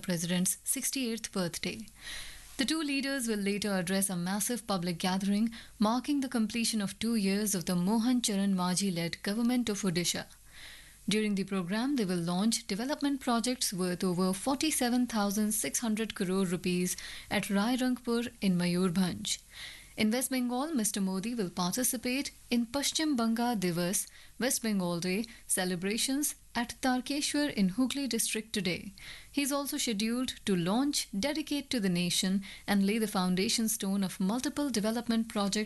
president's 68th birthday. The two leaders will later address a massive public gathering marking the completion of 2 years of the Mohan Charan Majhi-led government of Odisha. During the program, they will launch development projects worth over 47,600 crore rupees at Rairangpur in Mayurbhanj. In West Bengal, Mr. Modi will participate in Paschim Banga Divas, West Bengal Day celebrations at Tarkeshwar in Hooghly district today. He is also scheduled to launch, dedicate to the nation, and lay the foundation stone of multiple development projects